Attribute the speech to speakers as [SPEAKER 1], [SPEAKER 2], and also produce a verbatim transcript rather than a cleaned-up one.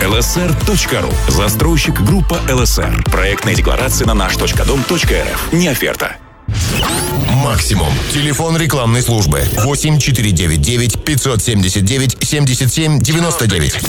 [SPEAKER 1] эл эс эр точка ру. Застройщик группа эл эс эр. Проектная декларация на наш точка дом точка эр эф. Не оферта.
[SPEAKER 2] Максимум. Телефон рекламной службы восемь четыре девять девять пятьсот семьдесят девять семьдесят семь девяносто девять.